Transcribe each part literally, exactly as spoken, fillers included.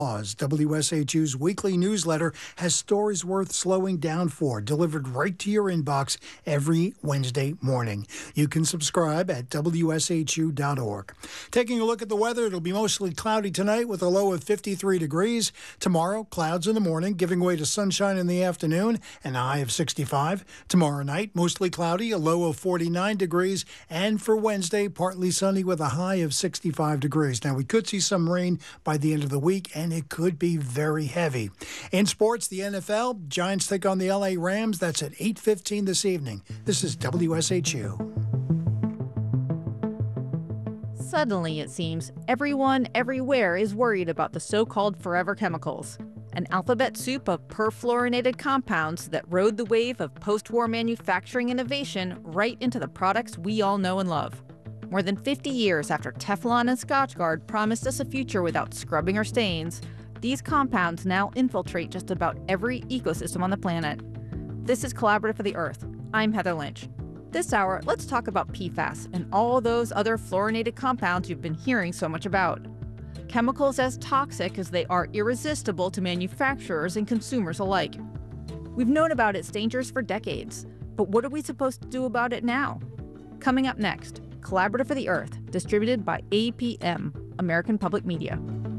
W S H U's weekly newsletter has stories worth slowing down for, delivered right to your inbox every Wednesday morning. You can subscribe at W S H U dot org. Taking a look at the weather, it'll be mostly cloudy tonight with a low of fifty-three degrees. Tomorrow, clouds in the morning, giving way to sunshine in the afternoon, and a high of sixty-five. Tomorrow night, mostly cloudy, a low of forty-nine degrees. And for Wednesday, partly sunny with a high of sixty-five degrees. Now, we could see some rain by the end of the week, and it could be very heavy. In sports, the N F L, Giants take on the L A Rams. That's at eight fifteen this evening. This is W S H U. Suddenly, it seems, everyone everywhere is worried about the so-called forever chemicals, an alphabet soup of perfluorinated compounds that rode the wave of post-war manufacturing innovation right into the products we all know and love. More than fifty years after Teflon and Scotchgard promised us a future without scrubbing or stains, these compounds now infiltrate just about every ecosystem on the planet. This is Collaborative for the Earth. I'm Heather Lynch. This hour, let's talk about P FAS and all those other fluorinated compounds you've been hearing so much about. Chemicals as toxic as they are irresistible to manufacturers and consumers alike. We've known about its dangers for decades, but what are we supposed to do about it now? Coming up next, Collaborative for the Earth, distributed by A P M, American Public Media.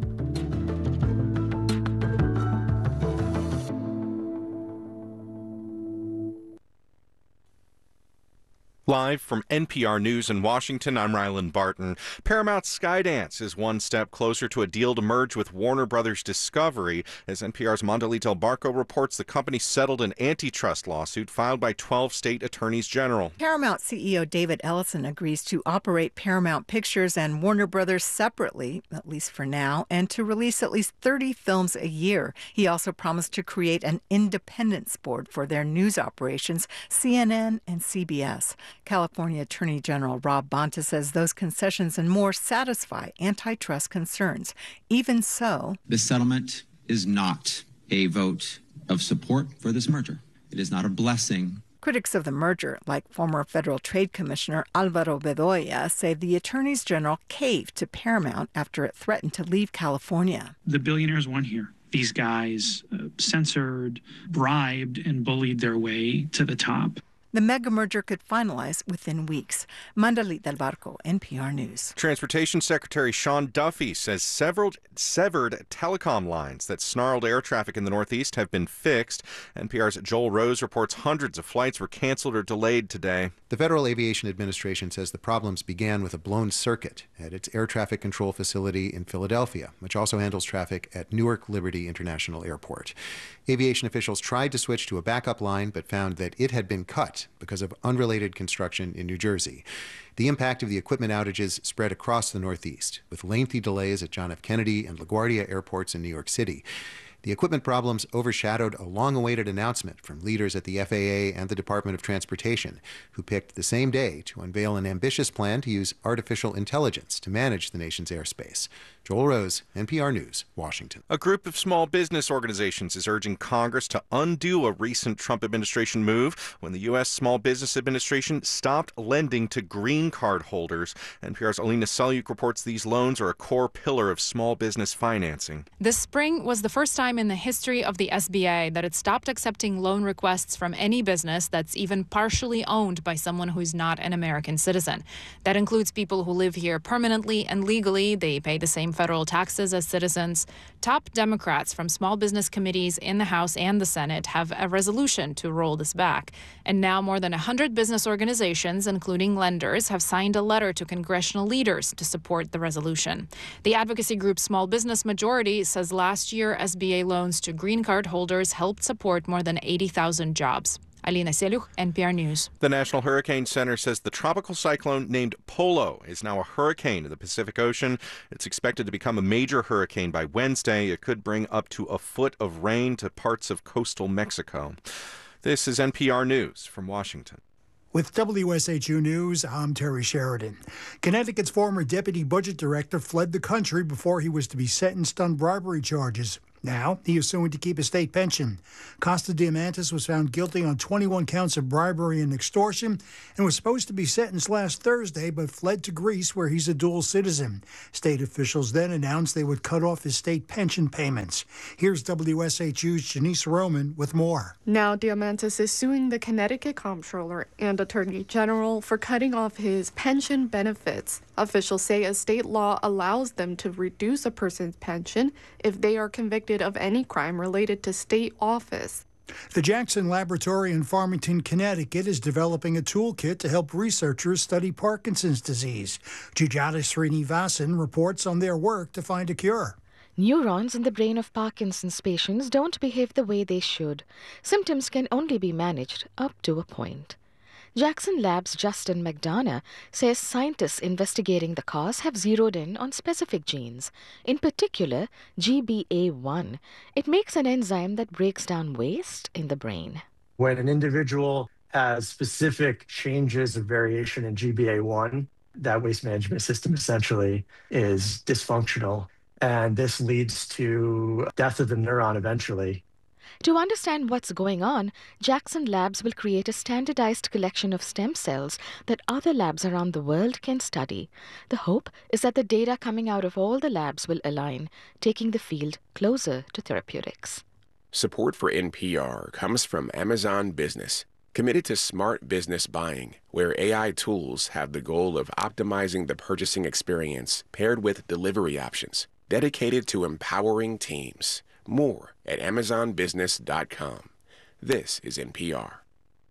Live from N P R News in Washington, I'm Ryland Barton. Paramount's Skydance is one step closer to a deal to merge with Warner Brothers Discovery. As N P R's Mondalit Del Barco reports, the company settled an antitrust lawsuit filed by twelve state attorneys general. Paramount C E O David Ellison agrees to operate Paramount Pictures and Warner Brothers separately, at least for now, and to release at least thirty films a year. He also promised to create an independence board for their news operations, C N N and C B S. California Attorney General Rob Bonta says those concessions and more satisfy antitrust concerns. Even so, the settlement is not a vote of support for this merger. It is not a blessing. Critics of the merger, like former Federal Trade Commissioner Alvaro Bedoya, say the attorneys general caved to Paramount after it threatened to leave California. The billionaires won here. These guys uh, censored, bribed, and bullied their way to the top. The mega merger could finalize within weeks. Mondalit Del Barco, N P R News. Transportation Secretary Sean Duffy says several severed telecom lines that snarled air traffic in the Northeast have been fixed. N P R's Joel Rose reports hundreds of flights were canceled or delayed today. The Federal Aviation Administration says the problems began with a blown circuit at its air traffic control facility in Philadelphia, which also handles traffic at Newark Liberty International Airport. Aviation officials tried to switch to a backup line but found that it had been cut because of unrelated construction in New Jersey. The impact of the equipment outages spread across the Northeast, with lengthy delays at John F. Kennedy and LaGuardia airports in New York City. The equipment problems overshadowed a long-awaited announcement from leaders at the F A A and the Department of Transportation, who picked the same day to unveil an ambitious plan to use artificial intelligence to manage the nation's airspace. Joel Rose, N P R News, Washington. A group of small business organizations is urging Congress to undo a recent Trump administration move when the U S. Small Business Administration stopped lending to green card holders. N P R's Alina Selyuk reports these loans are a core pillar of small business financing. This spring was the first time in the history of the S B A that it stopped accepting loan requests from any business that's even partially owned by someone who's not an American citizen. That includes people who live here permanently and legally. They pay the same federal taxes as citizens. Top Democrats from small business committees in the House and the Senate have a resolution to roll this back. And now more than one hundred business organizations, including lenders, have signed a letter to congressional leaders to support the resolution. The advocacy group Small Business Majority says last year S B A loans to green card holders helped support more than eighty thousand jobs. Alina Selyuk, N P R News. The National Hurricane Center says the tropical cyclone named Polo is now a hurricane in the Pacific Ocean. It's expected to become a major hurricane by Wednesday. It could bring up to a foot of rain to parts of coastal Mexico. This is N P R News from Washington. With W S H U News, I'm Terry Sheridan. Connecticut's former deputy budget director fled the country before he was to be sentenced on bribery charges. Now, he is suing to keep his state pension. Costa Diamantis was found guilty on twenty-one counts of bribery and extortion and was supposed to be sentenced last Thursday, but fled to Greece, where he's a dual citizen. State officials then announced they would cut off his state pension payments. Here's W S H U's Janice Roman with more. Now, Diamantis is suing the Connecticut Comptroller and Attorney General for cutting off his pension benefits. Officials say a state law allows them to reduce a person's pension if they are convicted of any crime related to state office. The Jackson Laboratory in Farmington, Connecticut is developing a toolkit to help researchers study Parkinson's disease. Jujata Srinivasan reports on their work to find a cure. Neurons in the brain of Parkinson's patients don't behave the way they should. Symptoms can only be managed up to a point. Jackson Labs' Justin McDonough says scientists investigating the cause have zeroed in on specific genes, in particular G B A one. It makes an enzyme that breaks down waste in the brain. When an individual has specific changes or variation in G B A one, that waste management system essentially is dysfunctional, and this leads to death of the neuron eventually. To understand what's going on, Jackson Labs will create a standardized collection of stem cells that other labs around the world can study. The hope is that the data coming out of all the labs will align, taking the field closer to therapeutics. Support for N P R comes from Amazon Business, committed to smart business buying, where A I tools have the goal of optimizing the purchasing experience paired with delivery options, dedicated to empowering teams. More at amazon business dot com. This is N P R.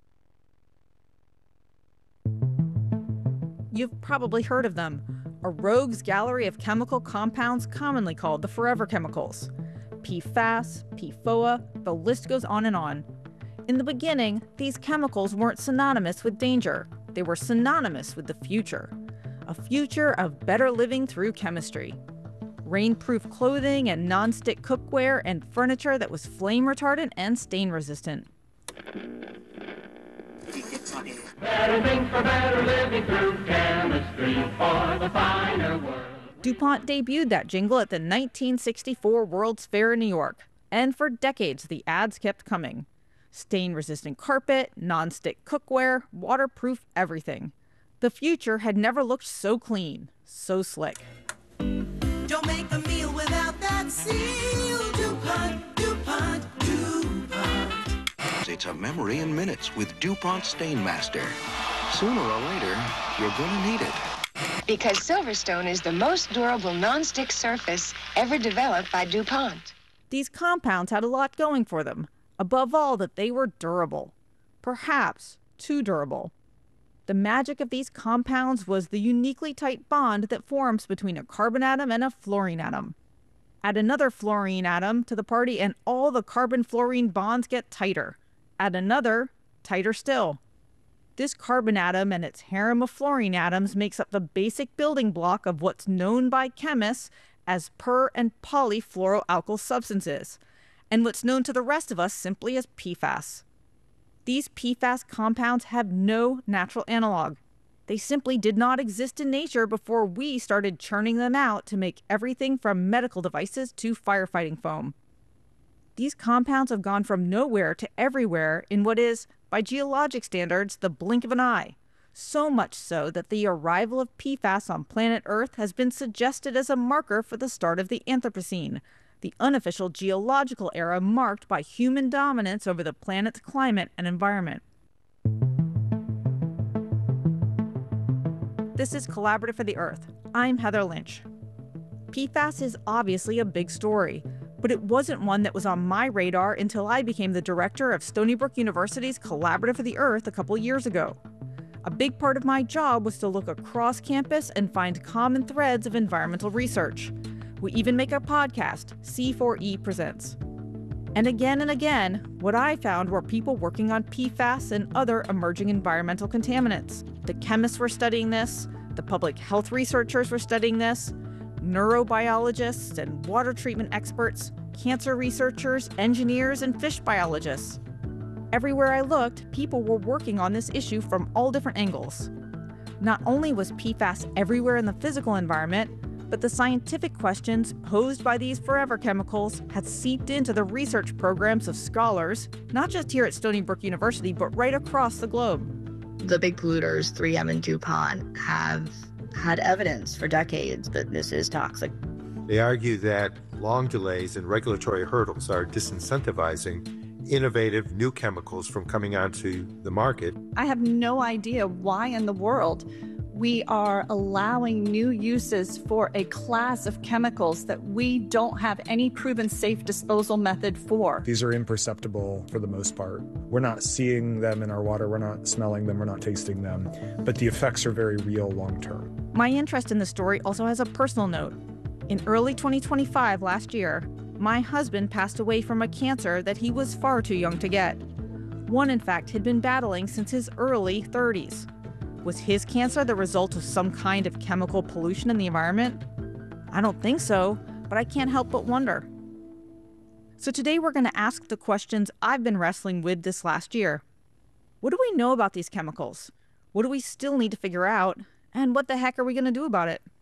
You've probably heard of them. A rogues gallery of chemical compounds commonly called the forever chemicals. P FAS, P FOA, the list goes on and on. In the beginning, these chemicals weren't synonymous with danger. They were synonymous with the future. A future of better living through chemistry. Rainproof clothing and non-stick cookware and furniture that was flame retardant and stain resistant. Better things for better living through chemistry for the finer world. DuPont debuted that jingle at the nineteen sixty-four World's Fair in New York, and for decades the ads kept coming. Stain-resistant carpet, non-stick cookware, waterproof everything. The future had never looked so clean, so slick. Don't make a meal without that seal. DuPont, DuPont, DuPont. It's a memory in minutes with DuPont Stainmaster. Sooner or later, you're gonna need it. Because Silverstone is the most durable non-stick surface ever developed by DuPont. These compounds had a lot going for them. Above all, that they were durable. Perhaps too durable. The magic of these compounds was the uniquely tight bond that forms between a carbon atom and a fluorine atom. Add another fluorine atom to the party and all the carbon-fluorine bonds get tighter. Add another, tighter still. This carbon atom and its harem of fluorine atoms makes up the basic building block of what's known by chemists as per- and polyfluoroalkyl substances, and what's known to the rest of us simply as P FAS. These P FAS compounds have no natural analog. They simply did not exist in nature before we started churning them out to make everything from medical devices to firefighting foam. These compounds have gone from nowhere to everywhere in what is, by geologic standards, the blink of an eye. So much so that the arrival of P FAS on planet Earth has been suggested as a marker for the start of the Anthropocene, the unofficial geological era marked by human dominance over the planet's climate and environment. This is Collaborative for the Earth. I'm Heather Lynch. P FAS is obviously a big story, but it wasn't one that was on my radar until I became the director of Stony Brook University's Collaborative for the Earth a couple years ago. A big part of my job was to look across campus and find common threads of environmental research. We even make a podcast, C four E Presents. And again and again, what I found were people working on P FAS and other emerging environmental contaminants. The chemists were studying this, the public health researchers were studying this, neurobiologists and water treatment experts, cancer researchers, engineers, and fish biologists. Everywhere I looked, people were working on this issue from all different angles. Not only was P FAS everywhere in the physical environment, But the scientific questions posed by these forever chemicals had seeped into the research programs of scholars, not just here at Stony Brook University, but right across the globe. The big polluters, three M and DuPont, have had evidence for decades that this is toxic. They argue that long delays and regulatory hurdles are disincentivizing innovative new chemicals from coming onto the market. I have no idea why in the world we are allowing new uses for a class of chemicals that we don't have any proven safe disposal method for. These are imperceptible for the most part. We're not seeing them in our water, we're not smelling them, we're not tasting them, but the effects are very real long term. My interest in the story also has a personal note. In early twenty twenty-five, last year, my husband passed away from a cancer that he was far too young to get. One, in fact, had been battling since his early thirties. Was his cancer the result of some kind of chemical pollution in the environment? I don't think so, but I can't help but wonder. So today we're going to ask the questions I've been wrestling with this last year. What do we know about these chemicals? What do we still need to figure out? And what the heck are we going to do about it?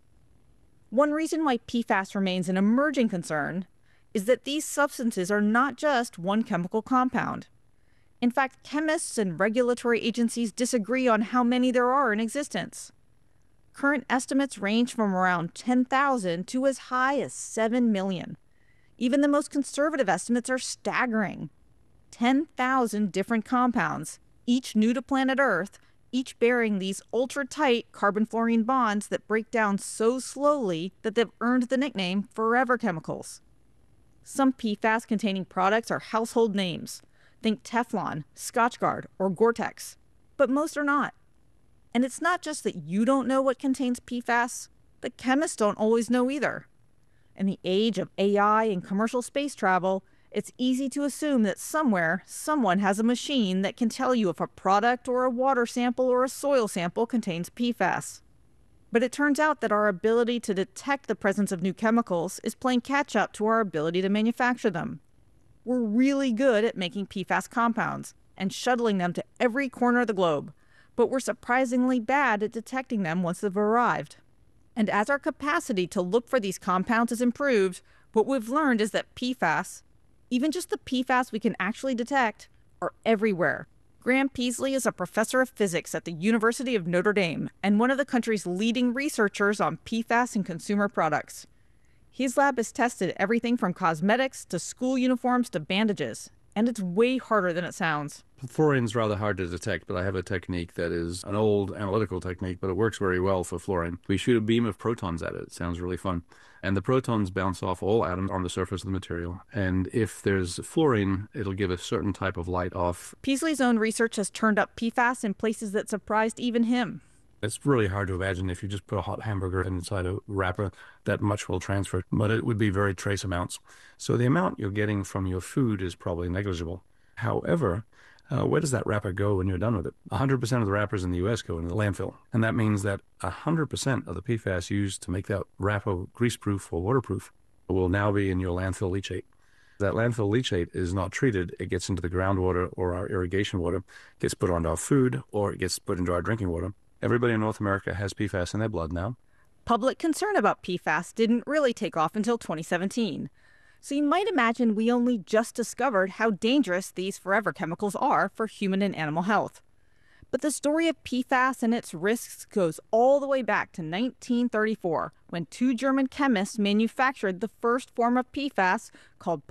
One reason why P FAS remains an emerging concern is that these substances are not just one chemical compound. In fact, chemists and regulatory agencies disagree on how many there are in existence. Current estimates range from around ten thousand to as high as seven million. Even the most conservative estimates are staggering. ten thousand different compounds, each new to planet Earth, each bearing these ultra-tight carbon-fluorine bonds that break down so slowly that they've earned the nickname forever chemicals. Some P FAS-containing products are household names. Think Teflon, Scotchgard, or Gore-Tex. But most are not. And it's not just that you don't know what contains P FAS, the chemists don't always know either. In the age of A I and commercial space travel, it's easy to assume that somewhere, someone has a machine that can tell you if a product or a water sample or a soil sample contains P FAS. But it turns out that our ability to detect the presence of new chemicals is playing catch-up to our ability to manufacture them. We're really good at making P FAS compounds and shuttling them to every corner of the globe, but we're surprisingly bad at detecting them once they've arrived. And as our capacity to look for these compounds has improved, what we've learned is that P FAS, even just the P FAS we can actually detect, are everywhere. Graham Peasley is a professor of physics at the University of Notre Dame and one of the country's leading researchers on P FAS and consumer products. His lab has tested everything from cosmetics to school uniforms to bandages, and it's way harder than it sounds. Fluorine's rather hard to detect, but I have a technique that is an old analytical technique, but it works very well for fluorine. We shoot a beam of protons at it. It sounds really fun. And the protons bounce off all atoms on the surface of the material. And if there's fluorine, it'll give a certain type of light off. Peasley's own research has turned up P FAS in places that surprised even him. It's really hard to imagine if you just put a hot hamburger inside a wrapper, that much will transfer, but it would be very trace amounts. So the amount you're getting from your food is probably negligible. However, uh, where does that wrapper go when you're done with it? one hundred percent of the wrappers in the U S go into the landfill. And that means that one hundred percent of the P FAS used to make that wrapper greaseproof or waterproof will now be in your landfill leachate. That landfill leachate is not treated. It gets into the groundwater or our irrigation water, gets put onto our food, or it gets put into our drinking water. Everybody in North America has P FAS in their blood now. Public concern about P FAS didn't really take off until twenty seventeen. So you might imagine we only just discovered how dangerous these forever chemicals are for human and animal health. But the story of P FAS and its risks goes all the way back to nineteen thirty-four, when two German chemists manufactured the first form of P FAS called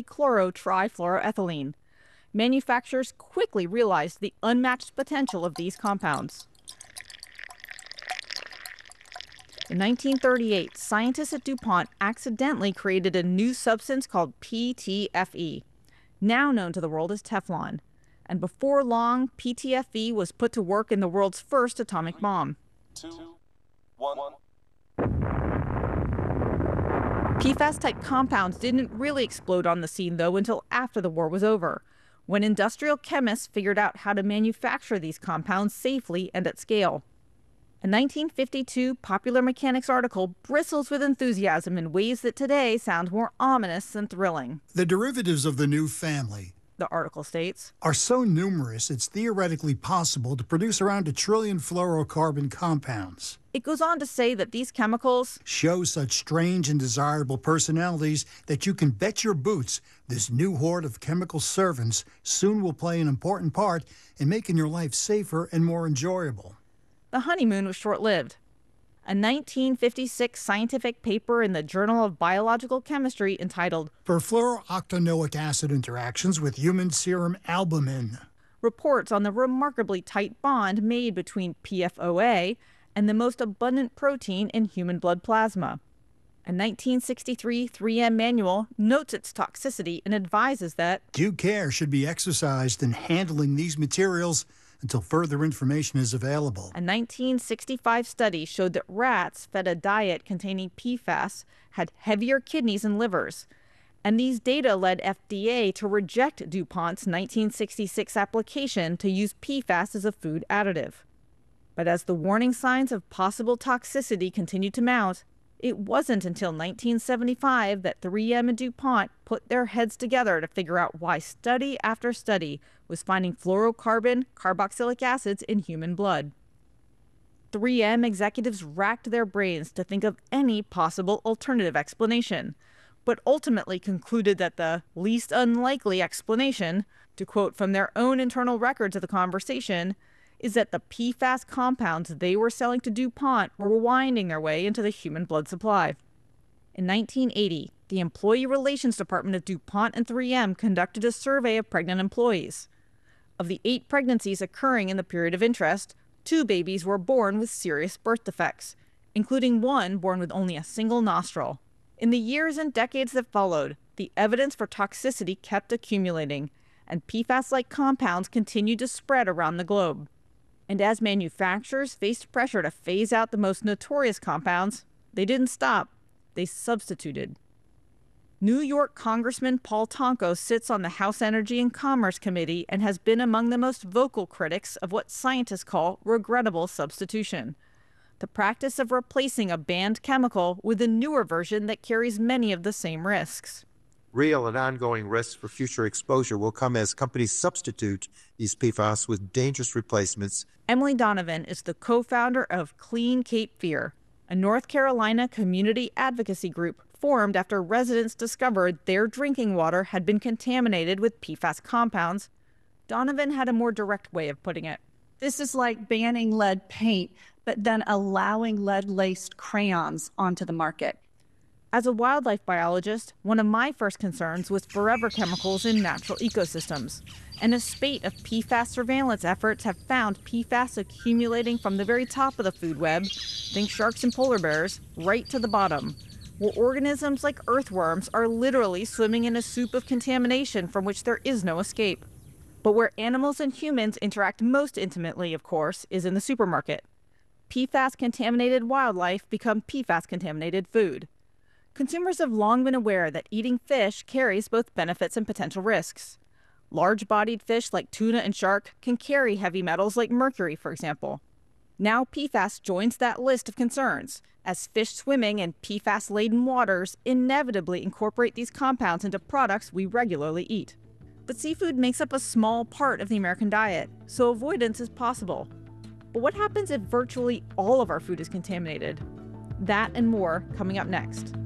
polychlorotrifluoroethylene. Manufacturers quickly realized the unmatched potential of these compounds. In nineteen thirty-eight, scientists at DuPont accidentally created a new substance called P T F E, now known to the world as Teflon. And before long, P T F E was put to work in the world's first atomic bomb. Two, one. P FAS-type compounds didn't really explode on the scene, though, until after the war was over, when industrial chemists figured out how to manufacture these compounds safely and at scale. A nineteen fifty-two Popular Mechanics article bristles with enthusiasm in ways that today sound more ominous than thrilling. The derivatives of the new family, the article states, are so numerous it's theoretically possible to produce around a trillion fluorocarbon compounds. It goes on to say that these chemicals show such strange and desirable personalities that you can bet your boots this new horde of chemical servants soon will play an important part in making your life safer and more enjoyable. The honeymoon was short-lived. A nineteen fifty-six scientific paper in the Journal of Biological Chemistry entitled Perfluorooctanoic acid interactions with human serum albumin reports on the remarkably tight bond made between P F O A and the most abundant protein in human blood plasma. A nineteen sixty-three three M manual notes its toxicity and advises that due care should be exercised in handling these materials until further information is available. A nineteen sixty-five study showed that rats fed a diet containing P FAS had heavier kidneys and livers, and these data led F D A to reject DuPont's nineteen sixty-six application to use P FAS as a food additive. But as the warning signs of possible toxicity continued to mount, it wasn't until nineteen seventy-five that three M and DuPont put their heads together to figure out why study after study was finding fluorocarbon carboxylic acids in human blood. three M executives racked their brains to think of any possible alternative explanation, but ultimately concluded that the least unlikely explanation, to quote from their own internal records of the conversation, is that the P FAS compounds they were selling to DuPont were winding their way into the human blood supply. In nineteen eighty, the Employee Relations Department of DuPont and three M conducted a survey of pregnant employees. Of the eight pregnancies occurring in the period of interest, two babies were born with serious birth defects, including one born with only a single nostril. In the years and decades that followed, the evidence for toxicity kept accumulating, and P FAS-like compounds continued to spread around the globe. And as manufacturers faced pressure to phase out the most notorious compounds, they didn't stop. They substituted. New York Congressman Paul Tonko sits on the House Energy and Commerce Committee and has been among the most vocal critics of what scientists call regrettable substitution, the practice of replacing a banned chemical with a newer version that carries many of the same risks. Real and ongoing risks for future exposure will come as companies substitute these P FAS with dangerous replacements. Emily Donovan is the co-founder of Clean Cape Fear, a North Carolina community advocacy group formed after residents discovered their drinking water had been contaminated with P FAS compounds. Donovan had a more direct way of putting it. This is like banning lead paint, but then allowing lead-laced crayons onto the market. As a wildlife biologist, one of my first concerns was forever chemicals in natural ecosystems, and a spate of P FAS surveillance efforts have found P FAS accumulating from the very top of the food web, think sharks and polar bears, right to the bottom, where organisms like earthworms are literally swimming in a soup of contamination from which there is no escape. But where animals and humans interact most intimately, of course, is in the supermarket. P FAS-contaminated wildlife become P FAS-contaminated food. Consumers have long been aware that eating fish carries both benefits and potential risks. Large-bodied fish like tuna and shark can carry heavy metals like mercury, for example. Now P FAS joins that list of concerns, as fish swimming in P FAS-laden waters inevitably incorporate these compounds into products we regularly eat. But seafood makes up a small part of the American diet, so avoidance is possible. But what happens if virtually all of our food is contaminated? That and more coming up next.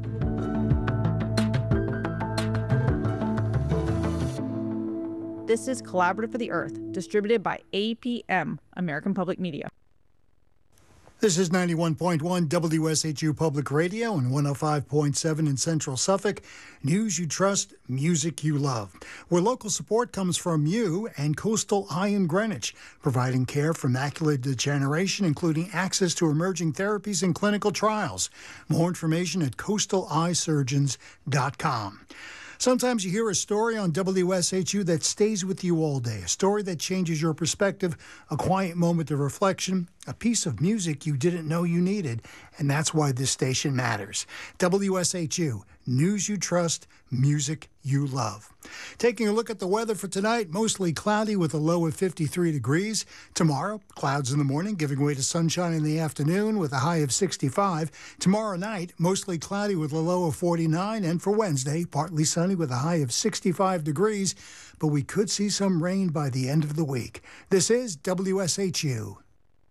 This is Collaborative for the Earth, distributed by A P M, American Public Media. This is ninety-one point one W S H U Public Radio and one oh five point seven in Central Suffolk. News you trust, music you love. Where local support comes from you and Coastal Eye in Greenwich, providing care for macular degeneration, including access to emerging therapies and clinical trials. More information at coastal eye surgeons dot com. Sometimes you hear a story on W S H U that stays with you all day, a story that changes your perspective, a quiet moment of reflection, a piece of music you didn't know you needed, and that's why this station matters. W S H U, news you trust, music you love. Taking a look at the weather for tonight, mostly cloudy with a low of fifty-three degrees. Tomorrow, clouds in the morning, giving way to sunshine in the afternoon with a high of sixty-five. Tomorrow night, mostly cloudy with a low of forty-nine. And for Wednesday, partly sunny with a high of sixty-five degrees. But we could see some rain by the end of the week. This is W S H U.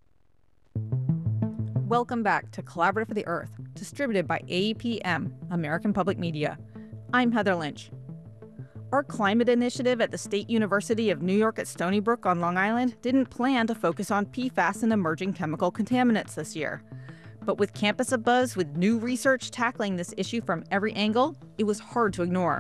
Welcome back to Collaborative for the Earth, distributed by A P M, American Public Media. I'm Heather Lynch. Our climate initiative at the State University of New York at Stony Brook on Long Island didn't plan to focus on P FAS and emerging chemical contaminants this year. But with campus abuzz with new research tackling this issue from every angle, it was hard to ignore.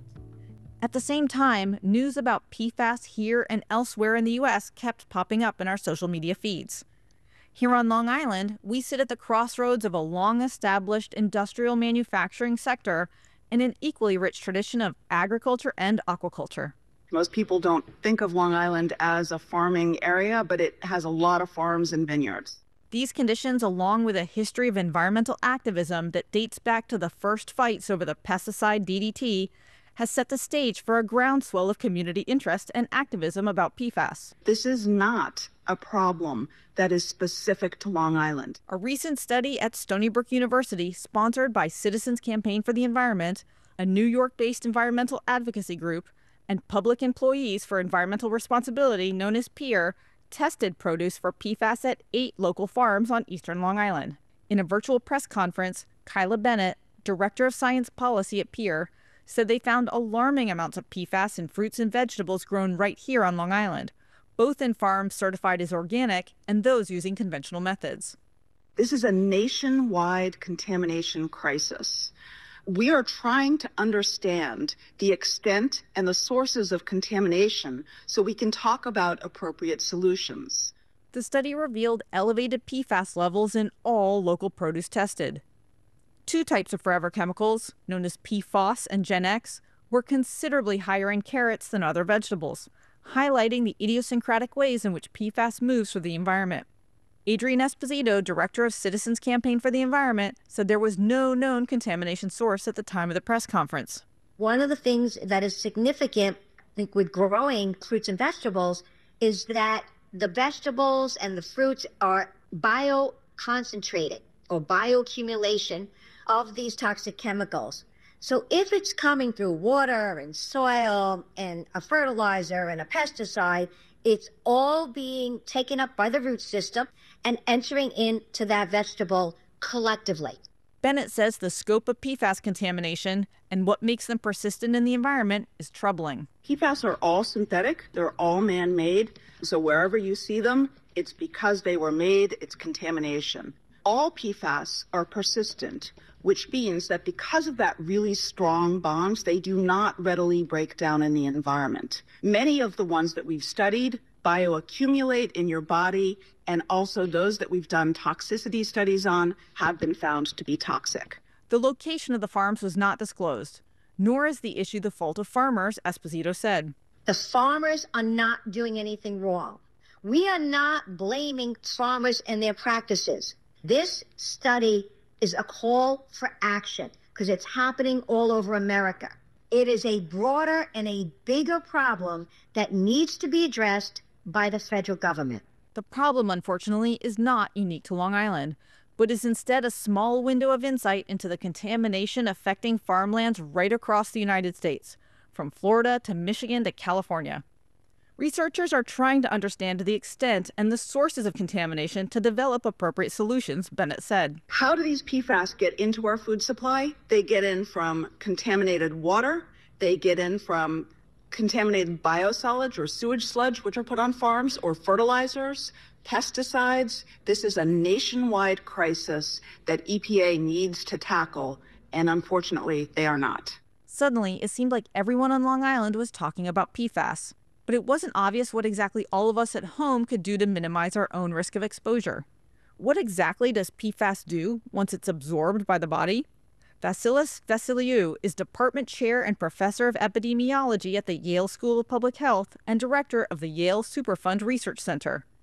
At the same time, news about P FAS here and elsewhere in the U S kept popping up in our social media feeds. Here on Long Island, we sit at the crossroads of a long-established industrial manufacturing sector and an equally rich tradition of agriculture and aquaculture. Most people don't think of Long Island as a farming area, but it has a lot of farms and vineyards. These conditions, along with a history of environmental activism that dates back to the first fights over the pesticide D D T, has set the stage for a groundswell of community interest and activism about P FAS. This is not a problem that is specific to Long Island. A recent study at Stony Brook University, sponsored by Citizens Campaign for the Environment, a New York-based environmental advocacy group, and Public Employees for Environmental Responsibility, known as PEER, tested produce for P FAS at eight local farms on eastern Long Island. In a virtual press conference, Kyla Bennett, Director of Science Policy at PEER, said they found alarming amounts of P FAS in fruits and vegetables grown right here on Long Island, both in farms certified as organic and those using conventional methods. This is a nationwide contamination crisis. We are trying to understand the extent and the sources of contamination so we can talk about appropriate solutions. The study revealed elevated P FAS levels in all local produce tested. Two types of forever chemicals, known as P FOS and Gen X, were considerably higher in carrots than other vegetables, highlighting the idiosyncratic ways in which P FAS moves through the environment. Adrienne Esposito, Director of Citizens Campaign for the Environment, said there was no known contamination source at the time of the press conference. One of the things that is significant, I think, with growing fruits and vegetables is that the vegetables and the fruits are bioconcentrated or bioaccumulation of these toxic chemicals. So if it's coming through water and soil and a fertilizer and a pesticide, it's all being taken up by the root system and entering into that vegetable collectively. Bennett says the scope of P FAS contamination and what makes them persistent in the environment is troubling. P FAS are all synthetic. They're all man-made. So wherever you see them, it's because they were made, it's contamination. All P FAS are persistent, which means that because of that really strong bonds, they do not readily break down in the environment. Many of the ones that we've studied bioaccumulate in your body, and also those that we've done toxicity studies on have been found to be toxic. The location of the farms was not disclosed, nor is the issue the fault of farmers, Esposito said. The farmers are not doing anything wrong. We are not blaming farmers and their practices. This study is a call for action because it's happening all over America. It is a broader and a bigger problem that needs to be addressed by the federal government. The problem, unfortunately, is not unique to Long Island, but is instead a small window of insight into the contamination affecting farmlands right across the United States, from Florida to Michigan to California. Researchers are trying to understand the extent and the sources of contamination to develop appropriate solutions, Bennett said. How do these P FAS get into our food supply? They get in from contaminated water. They get in from contaminated biosolids or sewage sludge, which are put on farms, or fertilizers, pesticides. This is a nationwide crisis that E P A needs to tackle, and unfortunately, they are not. Suddenly, it seemed like everyone on Long Island was talking about P FAS. But it wasn't obvious what exactly all of us at home could do to minimize our own risk of exposure. What exactly does P FAS do once it's absorbed by the body? Vasilis Vasiliou is department chair and professor of epidemiology at the Yale School of Public Health and director of the Yale Superfund Research Center.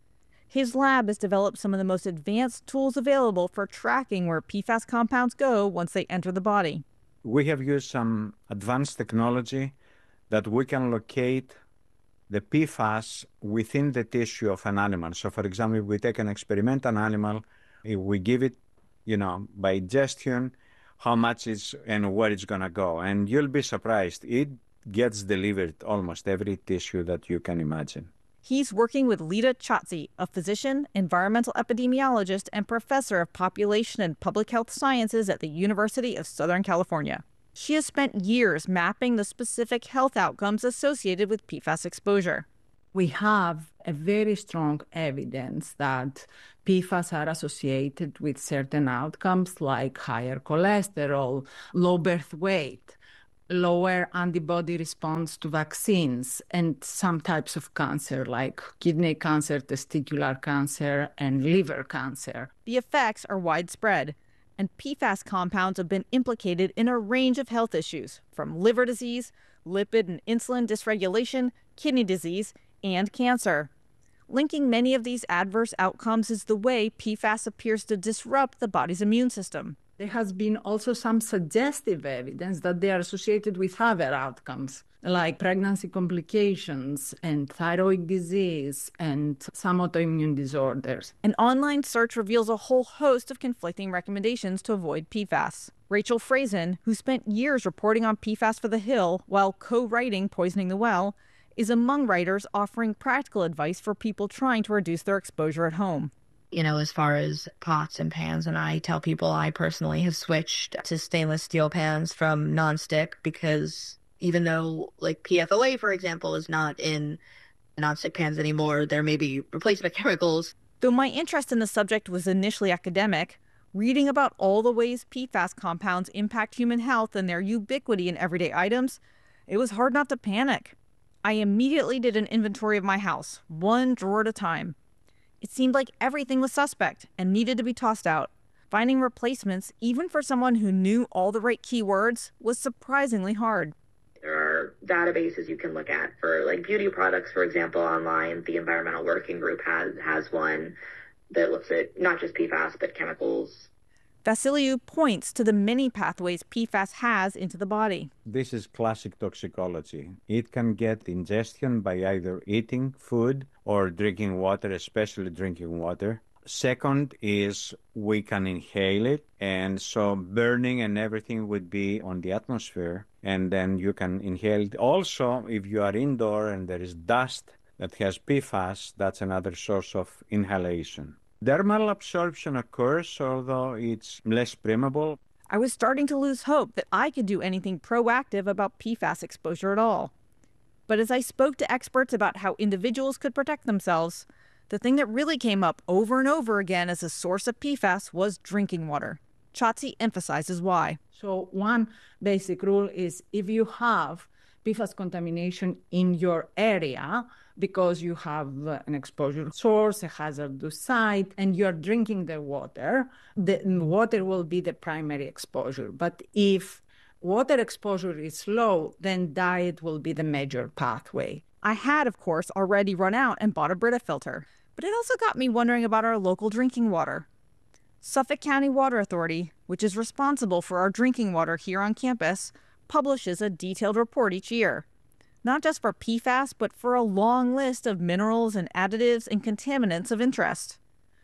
His lab has developed some of the most advanced tools available for tracking where P FAS compounds go once they enter the body. We have used some advanced technology that we can locate the P FAS within the tissue of an animal. So, for example, if we take an experimental animal, if we give it, you know, by ingestion, how much it's and where it's going to go. And you'll be surprised. It gets delivered almost every tissue that you can imagine. He's working with Lita Chatzi, a physician, environmental epidemiologist, and professor of population and public health sciences at the University of Southern California. She has spent years mapping the specific health outcomes associated with P FAS exposure. We have a very strong evidence that P FAS are associated with certain outcomes like higher cholesterol, low birth weight, lower antibody response to vaccines, and some types of cancer like kidney cancer, testicular cancer, and liver cancer. The effects are widespread, and P FAS compounds have been implicated in a range of health issues, from liver disease, lipid and insulin dysregulation, kidney disease, and cancer. Linking many of these adverse outcomes is the way P FAS appears to disrupt the body's immune system. There has been also some suggestive evidence that they are associated with other outcomes, like pregnancy complications and thyroid disease and some autoimmune disorders. An online search reveals a whole host of conflicting recommendations to avoid P FAS. Rachel Frazen, who spent years reporting on P FAS for The Hill while co-writing Poisoning the Well, is among writers offering practical advice for people trying to reduce their exposure at home. You know, as far as pots and pans, and I tell people I personally have switched to stainless steel pans from nonstick because even though, like, P F O A, for example, is not in nonstick pans anymore, there may be replacement chemicals. Though my interest in the subject was initially academic, reading about all the ways P FAS compounds impact human health and their ubiquity in everyday items, it was hard not to panic. I immediately did an inventory of my house, one drawer at a time. It seemed like everything was suspect and needed to be tossed out. Finding replacements, even for someone who knew all the right keywords, was surprisingly hard. There are databases you can look at for, like, beauty products, for example, online. The Environmental Working Group has, has one that looks at not just P FAS, but chemicals. Vasiliou points to the many pathways P FAS has into the body. This is classic toxicology. It can get ingestion by either eating food or drinking water, especially drinking water. Second is we can inhale it, and so burning and everything would be on the atmosphere, and then you can inhale it. Also, if you are indoor and there is dust that has P FAS, that's another source of inhalation. Dermal absorption occurs, although it's less permeable. I was starting to lose hope that I could do anything proactive about P FAS exposure at all. But as I spoke to experts about how individuals could protect themselves, the thing that really came up over and over again as a source of P FAS was drinking water. Chatzi emphasizes why. So one basic rule is if you have P FAS contamination in your area, because you have an exposure source, a hazardous site, and you're drinking the water, the water will be the primary exposure. But if water exposure is low, then diet will be the major pathway. I had, of course, already run out and bought a Brita filter, but it also got me wondering about our local drinking water. Suffolk County Water Authority, which is responsible for our drinking water here on campus, publishes a detailed report each year. Not just for P FAS, but for a long list of minerals and additives and contaminants of interest.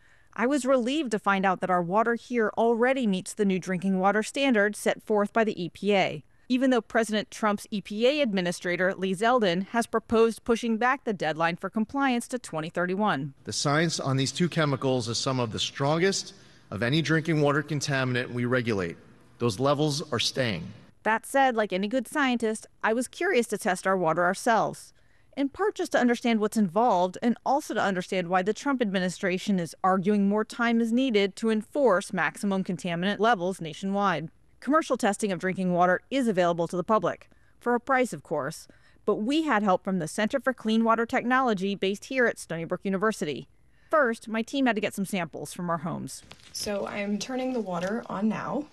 I was relieved to find out that our water here already meets the new drinking water standards set forth by the E P A, even though President Trump's E P A administrator, Lee Zeldin, has proposed pushing back the deadline for compliance to twenty thirty-one. The science on these two chemicals is some of the strongest of any drinking water contaminant we regulate. Those levels are staying. That said, like any good scientist, I was curious to test our water ourselves, in part just to understand what's involved and also to understand why the Trump administration is arguing more time is needed to enforce maximum contaminant levels nationwide. Commercial testing of drinking water is available to the public, for a price, of course, but we had help from the Center for Clean Water Technology based here at Stony Brook University. First, my team had to get some samples from our homes. So I'm turning the water on now.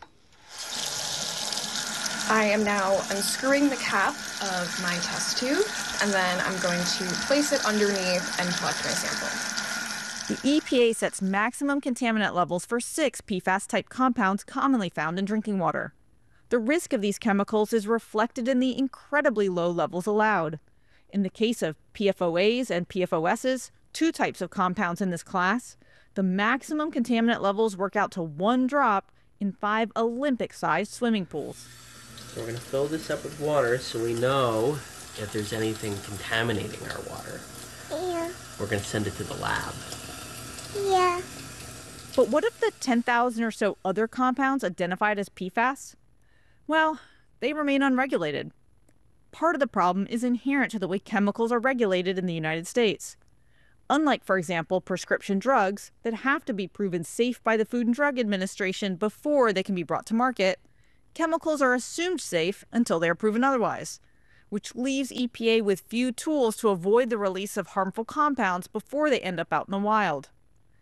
I am now unscrewing the cap of my test tube, and then I'm going to place it underneath and collect my sample. The E P A sets maximum contaminant levels for six P FAS-type compounds commonly found in drinking water. The risk of these chemicals is reflected in the incredibly low levels allowed. In the case of P F O As and P F O Ss, two types of compounds in this class, the maximum contaminant levels work out to one drop in five Olympic-sized swimming pools. So we're going to fill this up with water so we know if there's anything contaminating our water. Yeah. We're going to send it to the lab. Yeah. But what of the ten thousand or so other compounds identified as P FAS? Well, they remain unregulated. Part of the problem is inherent to the way chemicals are regulated in the United States. Unlike, for example, prescription drugs that have to be proven safe by the Food and Drug Administration before they can be brought to market, chemicals are assumed safe until they are proven otherwise, which leaves E P A with few tools to avoid the release of harmful compounds before they end up out in the wild.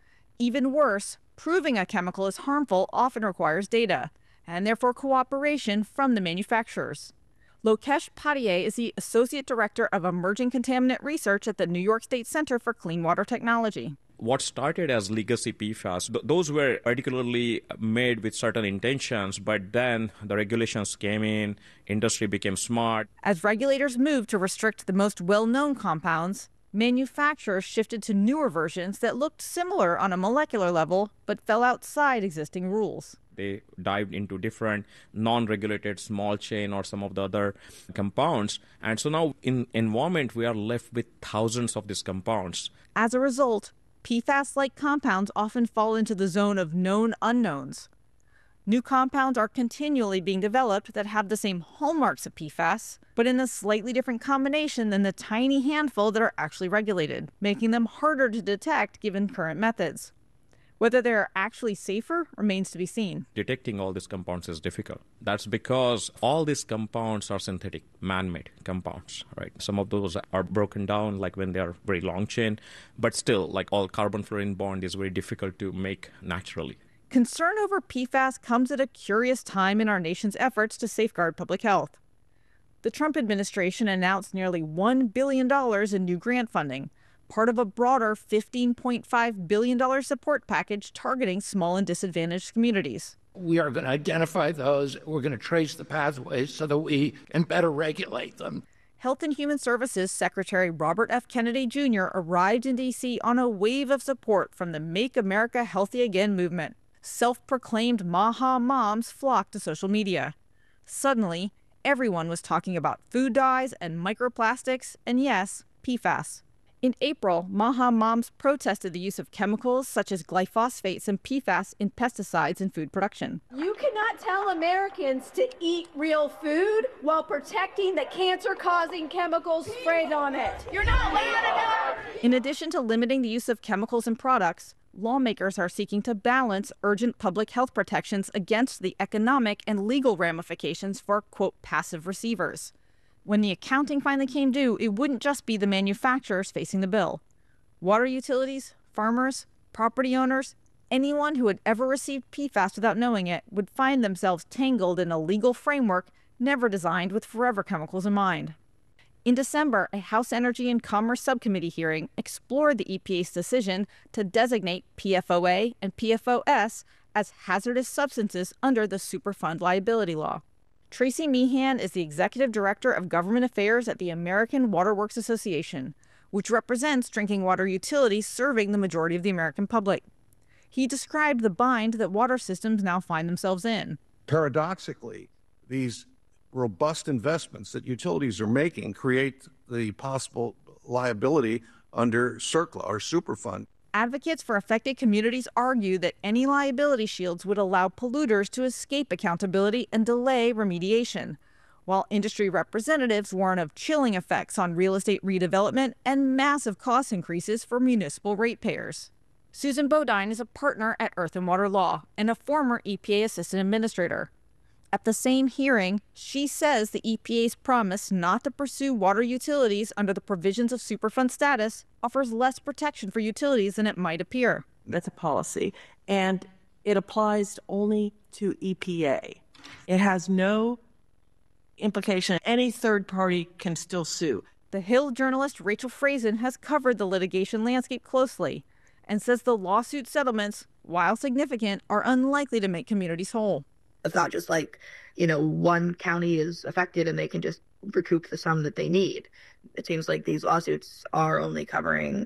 Even worse, proving a chemical is harmful often requires data, and therefore cooperation from the manufacturers. Lokesh Patier is the Associate Director of Emerging Contaminant Research at the New York State Center for Clean Water Technology. What started as legacy P FAS, th- those were particularly made with certain intentions, but then the regulations came in, industry became smart. As regulators moved to restrict the most well-known compounds, manufacturers shifted to newer versions that looked similar on a molecular level, but fell outside existing rules. They dived into different non-regulated small chain or some of the other compounds. And so now in environment, we are left with thousands of these compounds. As a result, P FAS-like compounds often fall into the zone of known unknowns. New compounds are continually being developed that have the same hallmarks of P FAS, but in a slightly different combination than the tiny handful that are actually regulated, making them harder to detect given current methods. Whether they're actually safer remains to be seen. Detecting all these compounds is difficult. That's because all these compounds are synthetic, man-made compounds, right? Some of those are broken down like when they are very long chain, but still, like all carbon-fluorine bond is very difficult to make naturally. Concern over P FAS comes at a curious time in our nation's efforts to safeguard public health. The Trump administration announced nearly one billion dollars in new grant funding, part of a broader fifteen point five billion dollars support package targeting small and disadvantaged communities. We are going to identify those. We're going to trace the pathways so that we can better regulate them. Health and Human Services Secretary Robert F. Kennedy Junior arrived in D C on a wave of support from the Make America Healthy Again movement. Self-proclaimed MAHA moms flocked to social media. Suddenly, everyone was talking about food dyes and microplastics, and yes, P FAS. In April, MAHA moms protested the use of chemicals such as glyphosates and P FAS in pesticides in food production. You cannot tell Americans to eat real food while protecting the cancer-causing chemicals sprayed on it. You're not allowed to. In addition to limiting the use of chemicals in products, lawmakers are seeking to balance urgent public health protections against the economic and legal ramifications for, quote, passive receivers. When the accounting finally came due, it wouldn't just be the manufacturers facing the bill. Water utilities, farmers, property owners, anyone who had ever received P FAS without knowing it would find themselves tangled in a legal framework never designed with forever chemicals in mind. In December, a House Energy and Commerce Subcommittee hearing explored the E P A's decision to designate P F O A and P F O S as hazardous substances under the Superfund liability law. Tracy Meehan is the Executive Director of Government Affairs at the American Water Works Association, which represents drinking water utilities serving the majority of the American public. He described the bind that water systems now find themselves in. Paradoxically, these robust investments that utilities are making create the possible liability under CERCLA or Superfund. Advocates for affected communities argue that any liability shields would allow polluters to escape accountability and delay remediation, while industry representatives warn of chilling effects on real estate redevelopment and massive cost increases for municipal ratepayers. Susan Bodine is a partner at Earth and Water Law and a former E P A assistant administrator. At the same hearing, she says the E P A's promise not to pursue water utilities under the provisions of Superfund status offers less protection for utilities than it might appear. That's a policy, and it applies only to E P A. It has no implication. Any third party can still sue. The Hill journalist Rachel Frazen has covered the litigation landscape closely, and says the lawsuit settlements, while significant, are unlikely to make communities whole. It's not just like, you know, one county is affected and they can just recoup the sum that they need. It seems like these lawsuits are only covering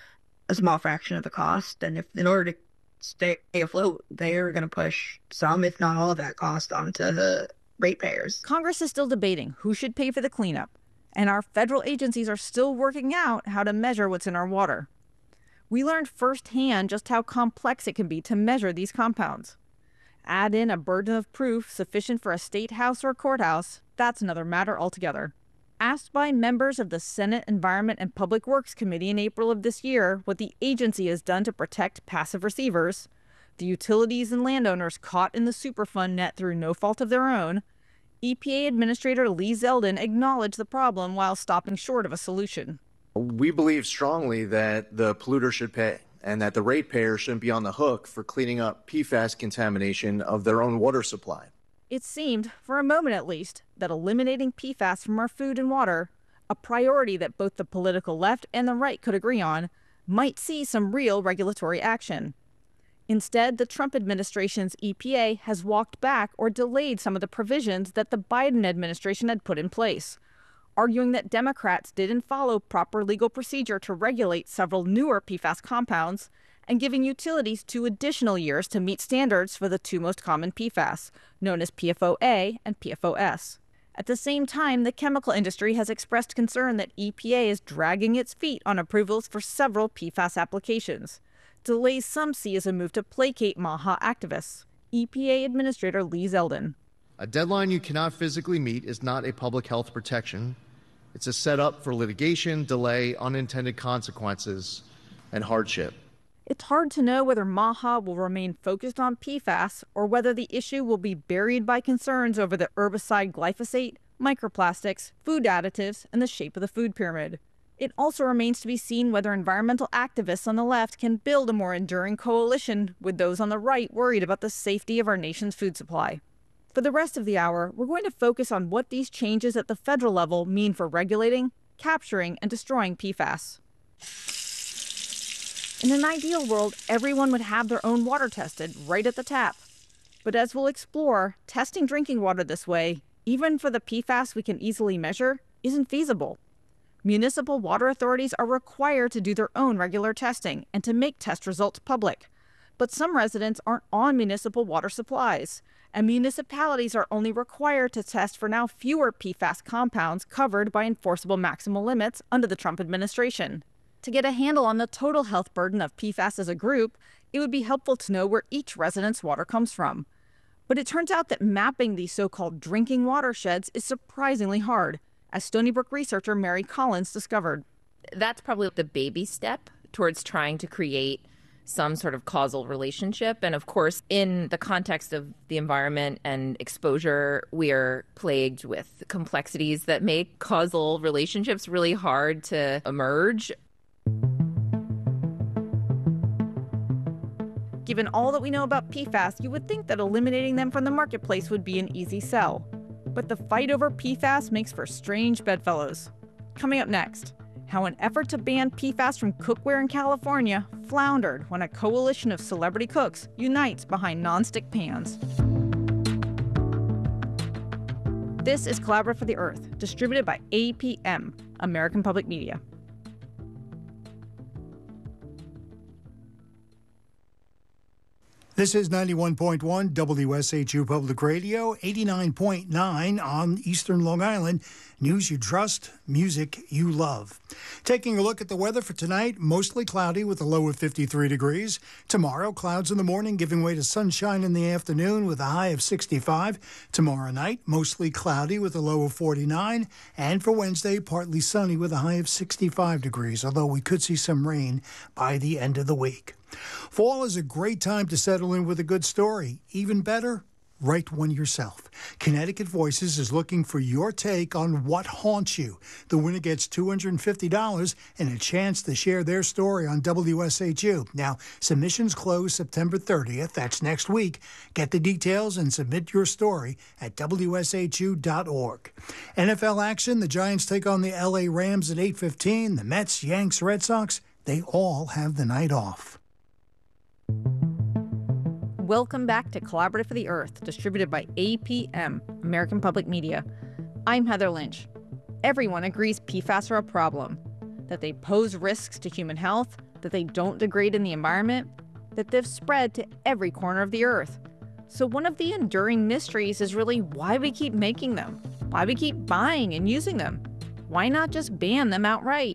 a small fraction of the cost. And if in order to stay afloat, they're going to push some, if not all of that cost onto the ratepayers. Congress is still debating who should pay for the cleanup, and our federal agencies are still working out how to measure what's in our water. We learned firsthand just how complex it can be to measure these compounds. Add in a burden of proof sufficient for a state house or courthouse, that's another matter altogether. Asked by members of the Senate Environment and Public Works Committee in April of this year what the agency has done to protect passive receivers, the utilities and landowners caught in the Superfund net through no fault of their own, E P A Administrator Lee Zeldin acknowledged the problem while stopping short of a solution. We believe strongly that the polluter should pay and that the ratepayer shouldn't be on the hook for cleaning up P FAS contamination of their own water supply. It seemed, for a moment at least, that eliminating P FAS from our food and water, a priority that both the political left and the right could agree on, might see some real regulatory action. Instead, the Trump administration's E P A has walked back or delayed some of the provisions that the Biden administration had put in place, arguing that Democrats didn't follow proper legal procedure to regulate several newer P FAS compounds, and giving utilities two additional years to meet standards for the two most common P FAS, known as P F O A and P F O S. At the same time, the chemical industry has expressed concern that E P A is dragging its feet on approvals for several P FAS applications. Delays some see as a move to placate MAHA activists. E P A Administrator Lee Zeldin. A deadline you cannot physically meet is not a public health protection. It's a setup for litigation, delay, unintended consequences, and hardship. It's hard to know whether MAHA will remain focused on P FAS or whether the issue will be buried by concerns over the herbicide glyphosate, microplastics, food additives, and the shape of the food pyramid. It also remains to be seen whether environmental activists on the left can build a more enduring coalition with those on the right worried about the safety of our nation's food supply. For the rest of the hour, we're going to focus on what these changes at the federal level mean for regulating, capturing, and destroying P FAS. In an ideal world, everyone would have their own water tested right at the tap. But as we'll explore, testing drinking water this way, even for the P FAS we can easily measure, isn't feasible. Municipal water authorities are required to do their own regular testing and to make test results public. But some residents aren't on municipal water supplies, and municipalities are only required to test for now fewer P FAS compounds covered by enforceable maximal limits under the Trump administration. To get a handle on the total health burden of P FAS as a group, it would be helpful to know where each resident's water comes from. But it turns out that mapping these so-called drinking watersheds is surprisingly hard, as Stony Brook researcher Mary Collins discovered. That's probably the baby step towards trying to create some sort of causal relationship. And of course, in the context of the environment and exposure, we are plagued with complexities that make causal relationships really hard to emerge. Given all that we know about P FAS, you would think that eliminating them from the marketplace would be an easy sell. But the fight over P FAS makes for strange bedfellows. Coming up next, how an effort to ban P FAS from cookware in California floundered when a coalition of celebrity cooks unites behind nonstick pans. This is Collaborate for the Earth, distributed by A P M, American Public Media. This is ninety-one point one W S H U Public Radio, eighty-nine point nine on Eastern Long Island. News you trust, music you love. Taking a look at the weather for tonight, mostly cloudy with a low of fifty-three degrees. Tomorrow, clouds in the morning giving way to sunshine in the afternoon with a high of sixty-five. Tomorrow night, mostly cloudy with a low of forty-nine. And for Wednesday, partly sunny with a high of sixty-five degrees, although we could see some rain by the end of the week. Fall is a great time to settle in with a good story. Even better, write one yourself. Connecticut Voices is looking for your take on what haunts you. The winner gets two hundred fifty dollars and a chance to share their story on W S H U. Now, submissions close September thirtieth. That's next week. Get the details and submit your story at W S H U dot org. N F L action, the Giants take on the L A Rams at eight fifteen. The Mets, Yanks, Red Sox, they all have the night off. Welcome back to Collaborative for the Earth, distributed by A P M, American Public Media. I'm Heather Lynch. Everyone agrees P FAS are a problem, that they pose risks to human health, that they don't degrade in the environment, that they've spread to every corner of the Earth. So one of the enduring mysteries is really why we keep making them, why we keep buying and using them. Why not just ban them outright?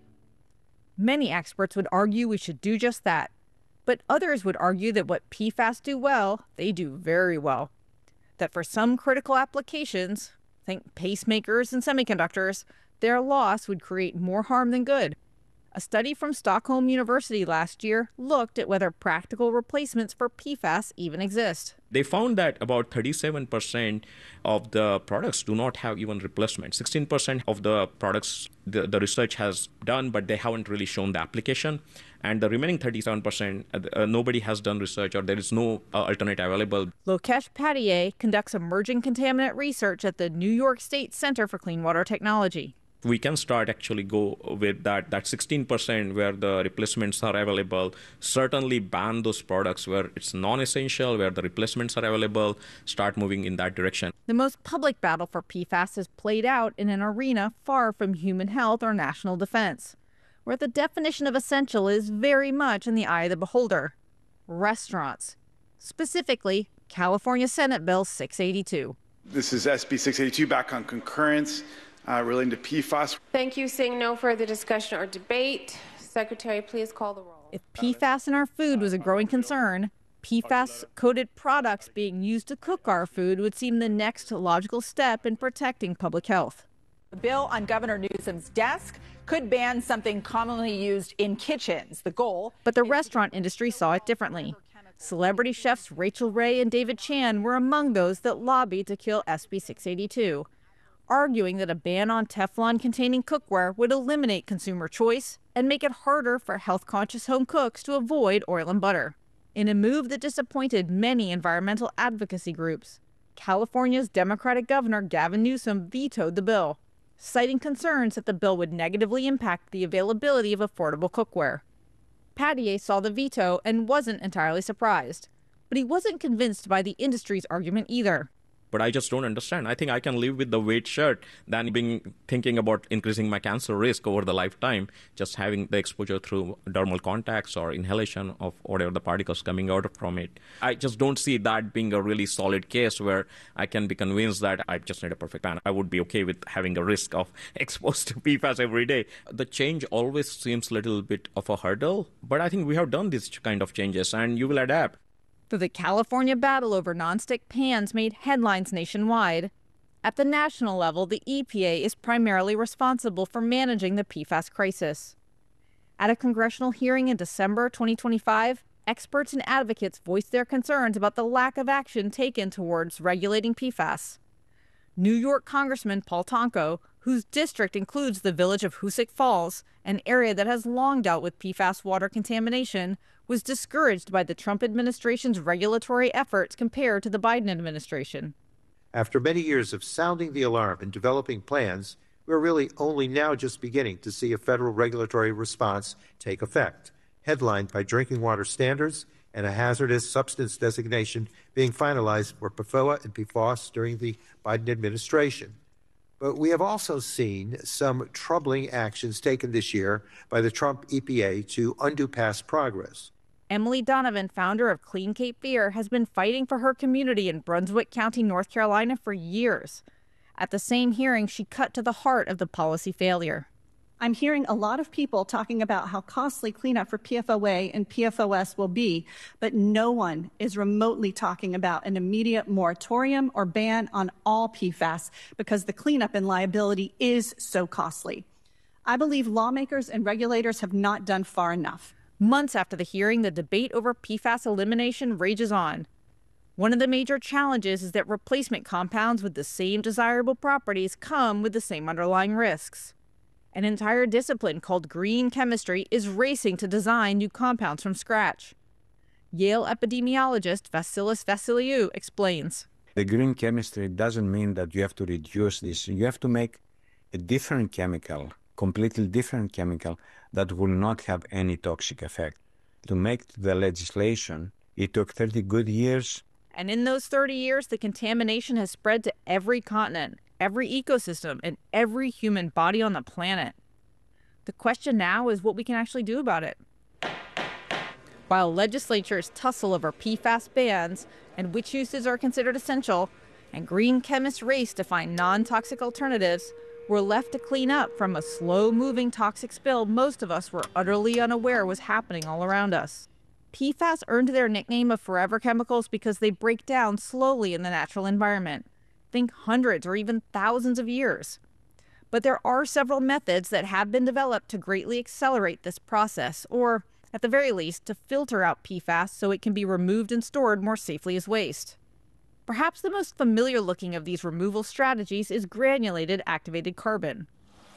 Many experts would argue we should do just that. But others would argue that what P FAS do well, they do very well. That for some critical applications, think pacemakers and semiconductors, their loss would create more harm than good. A study from Stockholm University last year looked at whether practical replacements for P FAS even exist. They found that about thirty-seven percent of the products do not have even replacement. sixteen percent of the products the, the research has done, but they haven't really shown the application. And the remaining thirty-seven percent, uh, nobody has done research or there is no uh, alternate available. Lokesh Patier conducts emerging contaminant research at the New York State Center for Clean Water Technology. We can start actually go with that, that sixteen percent where the replacements are available, certainly ban those products where it's non-essential, where the replacements are available, start moving in that direction. The most public battle for P FAS is played out in an arena far from human health or national defense, where the definition of essential is very much in the eye of the beholder. Restaurants. Specifically, California Senate Bill six eighty-two. This is S B six eighty-two back on concurrence. Uh, relating to P FAS. Thank you. Seeing no further discussion or debate, Secretary, please call the roll. If P FAS in our food was a growing concern, P FAS-coated products being used to cook our food would seem the next logical step in protecting public health. The bill on Governor Newsom's desk could ban something commonly used in kitchens. The goal. But the restaurant industry saw it differently. Celebrity chefs Rachel Ray and David Chan were among those that lobbied to kill S B six eighty-two. Arguing that a ban on Teflon-containing cookware would eliminate consumer choice and make it harder for health-conscious home cooks to avoid oil and butter. In a move that disappointed many environmental advocacy groups, California's Democratic Governor Gavin Newsom vetoed the bill, citing concerns that the bill would negatively impact the availability of affordable cookware. Patier saw the veto and wasn't entirely surprised, but he wasn't convinced by the industry's argument either. But I just don't understand. I think I can live with the weight shirt than being thinking about increasing my cancer risk over the lifetime, just having the exposure through dermal contacts or inhalation of whatever the particles coming out from it. I just don't see that being a really solid case where I can be convinced that I just need a perfect ban. I would be okay with having a risk of exposed to P FAS every day. The change always seems a little bit of a hurdle, but I think we have done these kind of changes and you will adapt. Though the California battle over nonstick pans made headlines nationwide, at the national level, the E P A is primarily responsible for managing the P FAS crisis. At a congressional hearing in December twenty twenty-five, experts and advocates voiced their concerns about the lack of action taken towards regulating P FAS. New York Congressman Paul Tonko, whose district includes the village of Hoosick Falls, an area that has long dealt with P FAS water contamination, was discouraged by the Trump administration's regulatory efforts compared to the Biden administration. After many years of sounding the alarm and developing plans, we're really only now just beginning to see a federal regulatory response take effect, headlined by drinking water standards and a hazardous substance designation being finalized for P F O A and P F O S during the Biden administration. But we have also seen some troubling actions taken this year by the Trump E P A to undo past progress. Emily Donovan, founder of Clean Cape Fear, has been fighting for her community in Brunswick County, North Carolina for years. At the same hearing, she cut to the heart of the policy failure. I'm hearing a lot of people talking about how costly cleanup for P F O A and P F O S will be, but no one is remotely talking about an immediate moratorium or ban on all P FAS because the cleanup and liability is so costly. I believe lawmakers and regulators have not done far enough. Months after the hearing, the debate over P FAS elimination rages on. One of the major challenges is that replacement compounds with the same desirable properties come with the same underlying risks. An entire discipline called green chemistry is racing to design new compounds from scratch. Yale epidemiologist Vasilis Vassiliou explains. The green chemistry doesn't mean that you have to reduce this. You have to make a different chemical, completely different chemical that will not have any toxic effect. To make the legislation It took thirty good years. And in those thirty years, the contamination has spread to every continent, every ecosystem, and every human body on the planet. The question now is what we can actually do about it. While legislatures tussle over P FAS bans and which uses are considered essential, and green chemists race to find non-toxic alternatives, we're left to clean up from a slow-moving toxic spill most of us were utterly unaware was happening all around us. P FAS earned their nickname of forever chemicals because they break down slowly in the natural environment. Think hundreds or even thousands of years. But there are several methods that have been developed to greatly accelerate this process, or, at the very least, to filter out P FAS so it can be removed and stored more safely as waste. Perhaps the most familiar looking of these removal strategies is granulated activated carbon.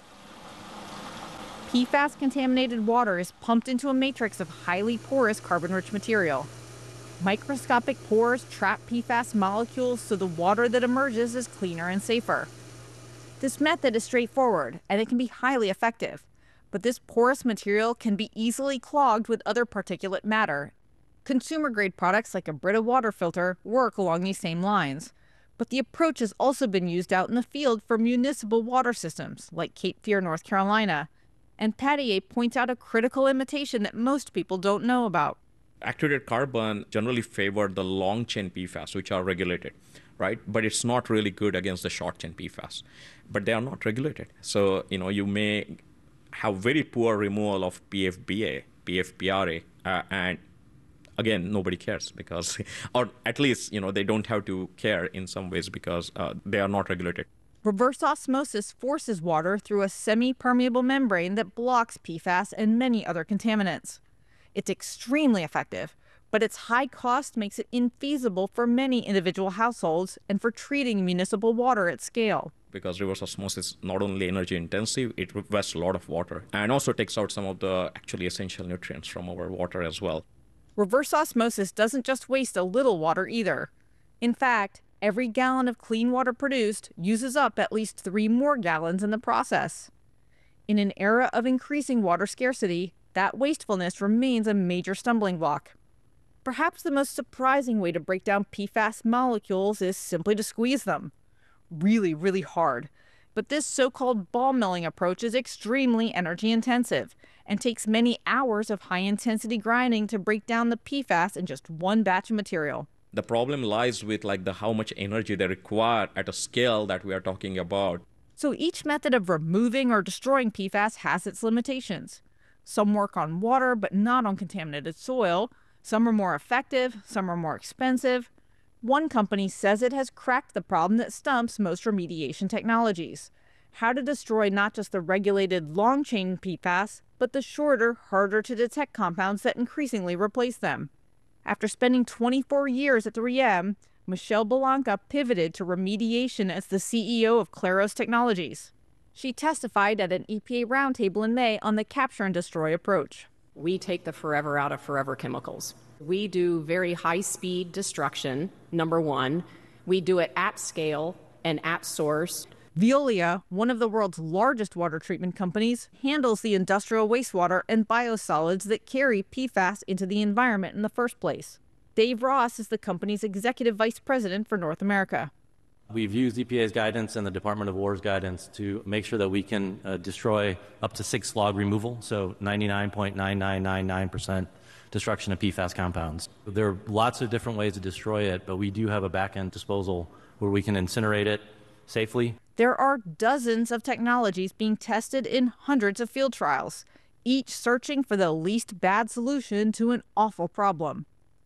P FAS-contaminated water is pumped into a matrix of highly porous carbon-rich material. Microscopic pores trap P FAS molecules so the water that emerges is cleaner and safer. This method is straightforward, and it can be highly effective, but this porous material can be easily clogged with other particulate matter. Consumer-grade products like a Brita water filter work along these same lines, but the approach has also been used out in the field for municipal water systems, like Cape Fear, North Carolina, and Pattier points out a critical limitation that most people don't know about. Activated carbon generally favor the long-chain P FAS, which are regulated, right? But it's not really good against the short-chain P FAS. But they are not regulated. So, you know, you may have very poor removal of P F B A, P F B R A, uh, and again, nobody cares because, or at least, you know, they don't have to care in some ways because uh, they are not regulated. Reverse osmosis forces water through a semi-permeable membrane that blocks P FAS and many other contaminants. It's extremely effective, but its high cost makes it infeasible for many individual households and for treating municipal water at scale. Because reverse osmosis is not only energy intensive, it wastes a lot of water and also takes out some of the actually essential nutrients from our water as well. Reverse osmosis doesn't just waste a little water either. In fact, every gallon of clean water produced uses up at least three more gallons in the process. In an era of increasing water scarcity, that wastefulness remains a major stumbling block. Perhaps the most surprising way to break down P FAS molecules is simply to squeeze them. Really, really hard. But this so-called ball milling approach is extremely energy intensive and takes many hours of high-intensity grinding to break down the P FAS in just one batch of material. The problem lies with like the how much energy they require at a scale that we are talking about. So each method of removing or destroying P FAS has its limitations. Some work on water but not on contaminated soil. Some are more effective, some are more expensive. One company says it has cracked the problem that stumps most remediation technologies: how to destroy not just the regulated long-chain P FAS, but the shorter, harder-to-detect compounds that increasingly replace them. After spending twenty-four years at three M, Michelle Belanca pivoted to remediation as the C E O of Claros Technologies. She testified at an E P A roundtable in May on the capture and destroy approach. We take the forever out of forever chemicals. We do very high-speed destruction, number one. We do it at scale and at source. Veolia, one of the world's largest water treatment companies, handles the industrial wastewater and biosolids that carry P FAS into the environment in the first place. Dave Ross is the company's executive vice president for North America. We've used E P A's guidance and the Department of War's guidance to make sure that we can uh, destroy up to six log removal, so ninety-nine point nine nine nine nine percent destruction of P FAS compounds. There are lots of different ways to destroy it, but we do have a back-end disposal where we can incinerate it safely. There are dozens of technologies being tested in hundreds of field trials, each searching for the least bad solution to an awful problem.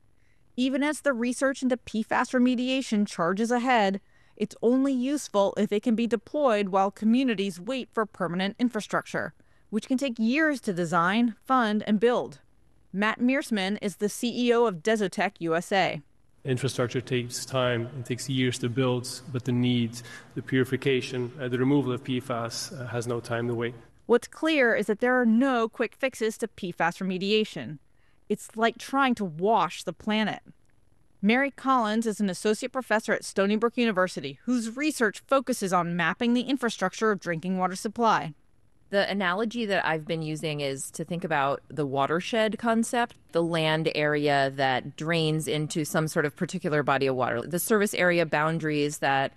Even as the research into P FAS remediation charges ahead, it's only useful if it can be deployed while communities wait for permanent infrastructure, which can take years to design, fund, and build. Matt Mearsman is the C E O of Desotech U S A. Infrastructure takes time and takes years to build, but the needs, the purification, uh, the removal of P FAS uh, has no time to wait. What's clear is that there are no quick fixes to P FAS remediation. It's like trying to wash the planet. Mary Collins is an associate professor at Stony Brook University, whose research focuses on mapping the infrastructure of drinking water supply. The analogy that I've been using is to think about the watershed concept, the land area that drains into some sort of particular body of water, the service area boundaries that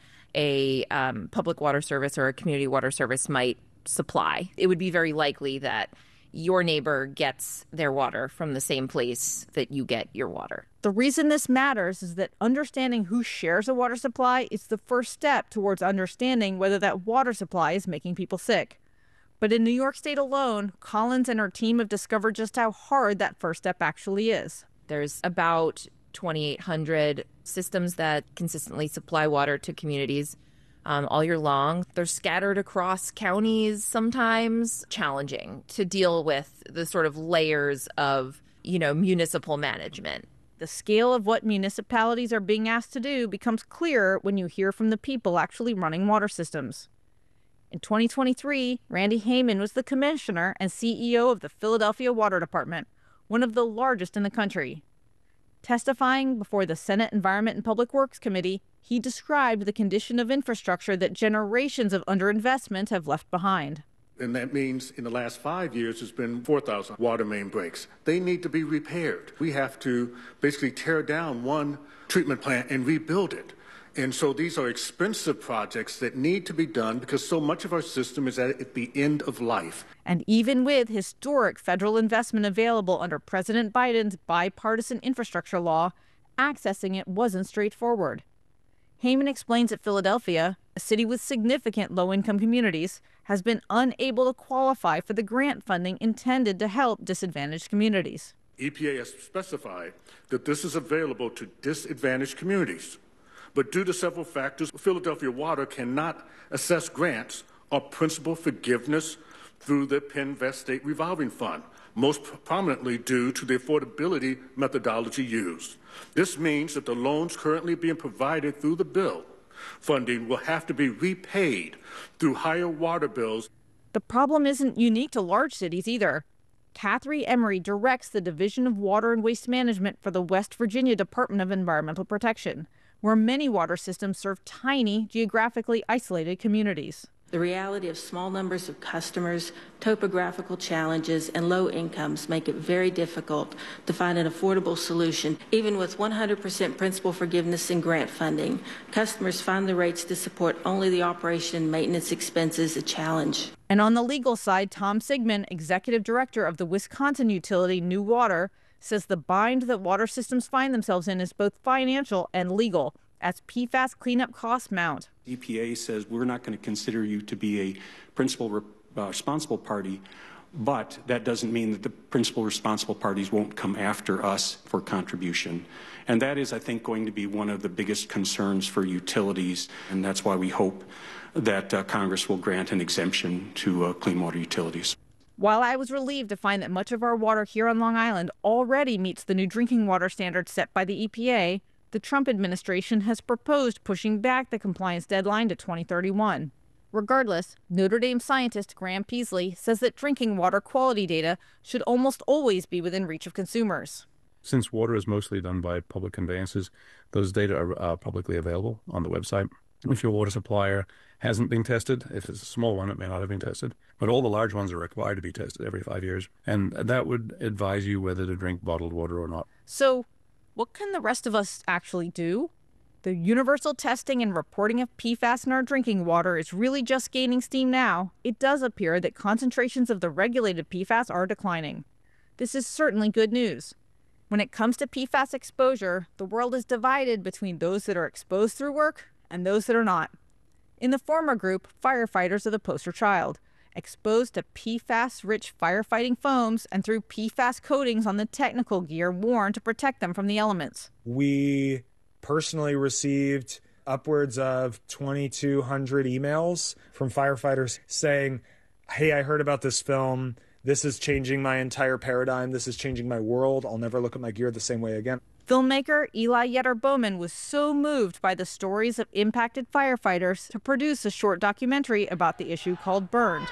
a um, public water service or a community water service might supply. It would be very likely that your neighbor gets their water from the same place that you get your water. The reason this matters is that understanding who shares a water supply is the first step towards understanding whether that water supply is making people sick. But in New York State alone, Collins and her team have discovered just how hard that first step actually is. There's about twenty-eight hundred systems that consistently supply water to communities um, all year long. They're scattered across counties, sometimes challenging to deal with the sort of layers of, you know, municipal management. The scale of what municipalities are being asked to do becomes clearer when you hear from the people actually running water systems. In twenty twenty-three, Randy Heyman was the commissioner and C E O of the Philadelphia Water Department, one of the largest in the country. Testifying before the Senate Environment and Public Works Committee, he described the condition of infrastructure that generations of underinvestment have left behind. And that means in the last five years, there's been four thousand water main breaks. They need to be repaired. We have to basically tear down one treatment plant and rebuild it. And so these are expensive projects that need to be done because so much of our system is at the end of life. And even with historic federal investment available under President Biden's bipartisan infrastructure law, accessing it wasn't straightforward. Heyman explains that Philadelphia, a city with significant low-income communities, has been unable to qualify for the grant funding intended to help disadvantaged communities. E P A has specified that this is available to disadvantaged communities. But due to several factors, Philadelphia Water cannot assess grants or principal forgiveness through the Pinvest State Revolving Fund, most prominently due to the affordability methodology used. This means that the loans currently being provided through the bill funding will have to be repaid through higher water bills. The problem isn't unique to large cities either. Catherine Emery directs the Division of Water and Waste Management for the West Virginia Department of Environmental Protection, where many water systems serve tiny, geographically isolated communities. The reality of small numbers of customers, topographical challenges, and low incomes make it very difficult to find an affordable solution. Even with one hundred percent principal forgiveness and grant funding, customers find the rates to support only the operation and maintenance expenses a challenge. And on the legal side, Tom Sigmund, executive director of the Wisconsin utility New Water, says the bind that water systems find themselves in is both financial and legal, as P FAS cleanup costs mount. E P A says we're not going to consider you to be a principal re- uh, responsible party, but that doesn't mean that the principal responsible parties won't come after us for contribution. And that is, I think, going to be one of the biggest concerns for utilities, and that's why we hope that uh, Congress will grant an exemption to uh, clean water utilities. While I was relieved to find that much of our water here on Long Island already meets the new drinking water standards set by the E P A, the Trump administration has proposed pushing back the compliance deadline to twenty thirty-one. Regardless, Notre Dame scientist Graham Peasley says that drinking water quality data should almost always be within reach of consumers. Since water is mostly done by public conveyances, those data are uh, publicly available on the website. If your water supplier hasn't been tested, if it's a small one, it may not have been tested. But all the large ones are required to be tested every five years. And that would advise you whether to drink bottled water or not. So what can the rest of us actually do? The universal testing and reporting of P FAS in our drinking water is really just gaining steam now. It does appear that concentrations of the regulated P FAS are declining. This is certainly good news. When it comes to P FAS exposure, the world is divided between those that are exposed through work and those that are not. In the former group, firefighters are the poster child, exposed to P FAS-rich firefighting foams and through P FAS coatings on the technical gear worn to protect them from the elements. We personally received upwards of twenty-two hundred emails from firefighters saying, hey, I heard about this film. This is changing my entire paradigm. This is changing my world. I'll never look at my gear the same way again. Filmmaker Eli Yetter Bowman was so moved by the stories of impacted firefighters to produce a short documentary about the issue called Burned.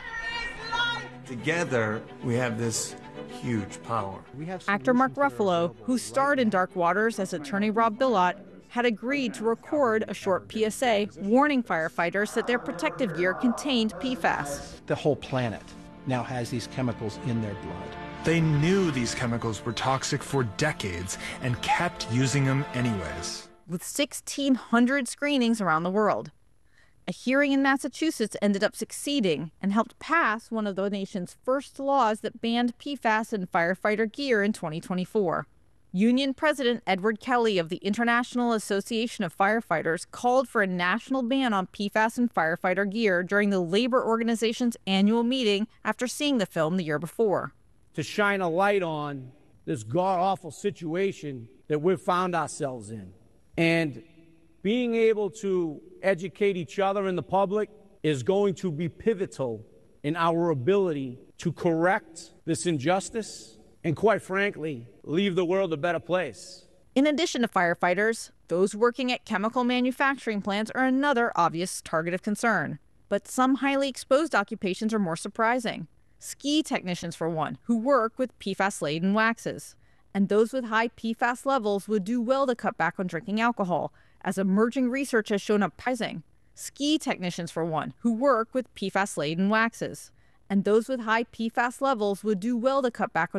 Together, we have this huge power. We have Actor Mark Ruffalo, who starred in Dark Waters as attorney Rob Bilott, had agreed to record a short P S A warning firefighters that their protective gear contained P FAS. The whole planet now has these chemicals in their blood. They knew these chemicals were toxic for decades and kept using them anyways. With sixteen hundred screenings around the world. A hearing in Massachusetts ended up succeeding and helped pass one of the nation's first laws that banned P FAS in firefighter gear in twenty twenty-four. Union President Edward Kelly of the International Association of Firefighters called for a national ban on P FAS in firefighter gear during the labor organization's annual meeting after seeing the film the year before. To shine a light on this god-awful situation that we've found ourselves in. And being able to educate each other and the public is going to be pivotal in our ability to correct this injustice and, quite frankly, leave the world a better place. In addition to firefighters, those working at chemical manufacturing plants are another obvious target of concern. But some highly exposed occupations are more surprising. Ski technicians, for one, who work with P FAS-laden waxes. And those with high P FAS levels would do well to cut back on drinking alcohol, as emerging research has shown up rising. Ski technicians, for one, who work with P FAS-laden waxes. And those with high P FAS levels would do well to cut back on